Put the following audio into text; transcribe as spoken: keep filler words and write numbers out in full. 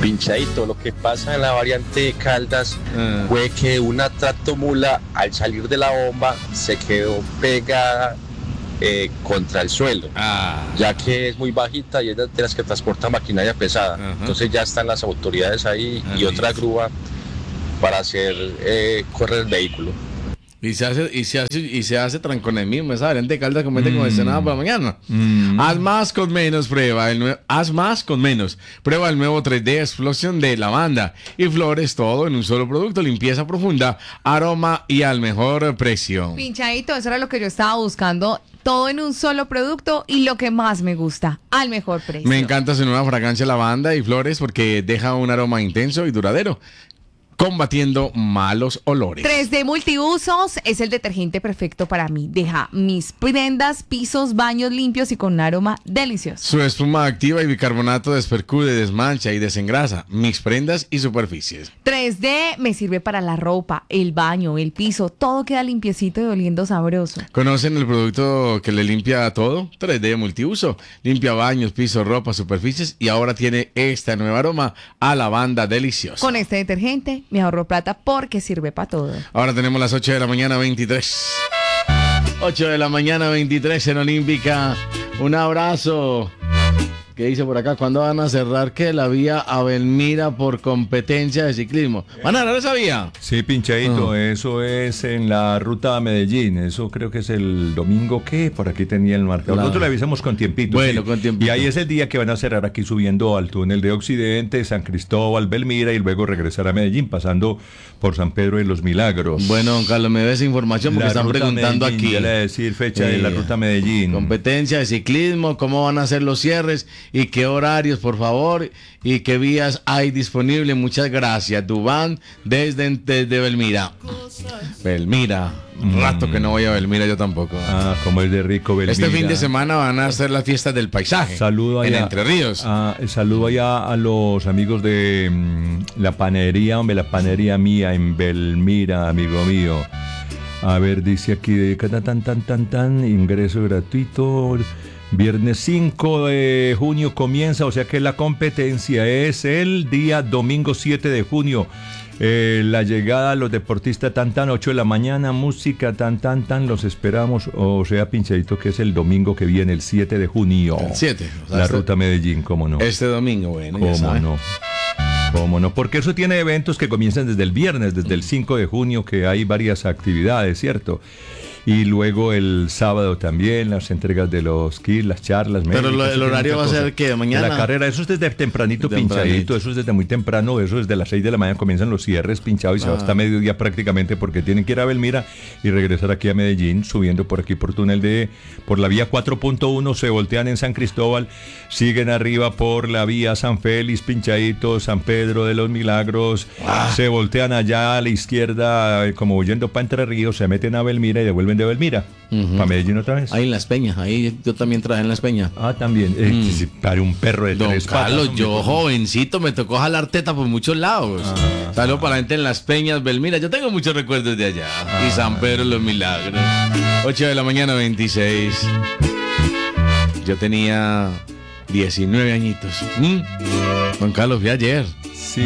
Pinchadito, lo que pasa en la variante de Caldas Ah. fue que una tractomula al salir de la bomba se quedó pegada eh, contra el suelo, Ah. ya que es muy bajita y es de las que transporta maquinaria pesada. Ajá. Entonces ya están las autoridades ahí Ah, y otra listo. grúa para hacer eh, correr el vehículo. Y se hace, y se hace, y se hace trancón el mismo, esa variante de Caldas comete Mm. con este nada para mañana. Mm. Haz más con menos, prueba el nue- haz más con menos. Prueba el nuevo tres D Explosión de lavanda y flores, todo en un solo producto, limpieza profunda, aroma y al mejor precio. Pinchadito, eso era lo que yo estaba buscando. Todo en un solo producto y lo que más me gusta, al mejor precio. Me encanta su nueva fragancia lavanda y flores porque deja un aroma intenso y duradero, combatiendo malos olores. tres D Multiusos es el detergente perfecto para mí. Deja mis prendas, pisos, baños limpios y con un aroma delicioso. Su espuma activa y bicarbonato despercude, desmancha y desengrasa mis prendas y superficies. tres D me sirve para la ropa, el baño, el piso, todo queda limpiecito y oliendo sabroso. ¿Conocen el producto que le limpia todo? tres D Multiuso. Limpia baños, pisos, ropa, superficies y ahora tiene este nuevo aroma a lavanda delicioso. Con este detergente me ahorro plata porque sirve para todo. Ahora tenemos las ocho de la mañana veintitrés. ocho de la mañana veintitrés en Olímpica. Un abrazo. ¿Qué dice por acá? ¿Cuándo van a cerrar que la vía a Belmira por competencia de ciclismo? ¿Van a cerrar esa vía? Sí, pinchadito, Ah. eso es en la ruta a Medellín, eso creo que es el domingo que por aquí tenía el marcador. Claro. Nosotros le avisamos con tiempito. Bueno, sí. con tiempito. Y ahí es el día que van a cerrar aquí subiendo al túnel de Occidente, San Cristóbal, Belmira y luego regresar a Medellín, pasando por San Pedro de los Milagros. Bueno, don Carlos, me esa información porque La están ruta preguntando Medellín, aquí. ya le voy a decir fecha de la Eh, ruta a Medellín. Competencia de ciclismo, cómo van a ser los cierres y qué horarios, por favor, y qué vías hay disponibles. Muchas gracias. Dubán desde, desde Belmira. Belmira. Rato que no voy a Belmira, yo tampoco. Ah, como es de rico Belmira. Este fin de semana van a hacer las fiestas del paisaje. Saludo en allá, Entre Ríos. ah, saludo allá a los amigos de mm, la panería, hombre, la panería mía en Belmira, amigo mío. A ver, dice aquí de tan tan tan tan tan ingreso gratuito. Viernes cinco de junio comienza, o sea que la competencia es el día domingo siete de junio. Eh, la llegada a los deportistas tan tan, ocho de la mañana, música tan tan tan, los esperamos, o sea, pinchadito, que es el domingo que viene, el siete de junio. El siete, o sea, la este- ruta Medellín, cómo no. Este domingo, bueno, ya Cómo saben. no. Cómo no, porque eso tiene eventos que comienzan desde el viernes, desde el cinco de junio, que hay varias actividades, ¿cierto? Y luego el sábado también, las entregas de los kits, las charlas. Pero médicas, lo- el eso tiene horario mucha va a ser cosa. que mañana. De la carrera, eso es desde tempranito, Tempranito. pinchadito, eso es desde muy temprano, eso es desde las seis de la mañana comienzan los cierres pinchados y se va Ah. hasta mediodía prácticamente porque tienen que ir a Belmira y regresar aquí a Medellín, subiendo por aquí por túnel de, por la vía cuatro punto uno, se voltean en San Cristóbal, siguen arriba por la vía San Félix, pinchadito, San Pedro de los Milagros, Ah. se voltean allá a la izquierda, eh, como huyendo para Entre Ríos, se meten a Belmira y devuelven de Belmira. Ujú. ¿Para Medellín otra vez? Ahí en Las Peñas, ahí yo también trabajé en Las Peñas. Ah, también. Eh, Mm. si pare un perro de Don tres patas, Carlos, hombre, yo pues, jovencito me tocó jalar teta por muchos lados. Ah, Saludos para la gente en Las Peñas, Belmira. Yo tengo muchos recuerdos de allá. Ah. Y San Pedro de los Milagros. ocho de la mañana, veintiséis. Yo tenía diecinueve añitos. ¿Mm? Don Carlos, fui ayer.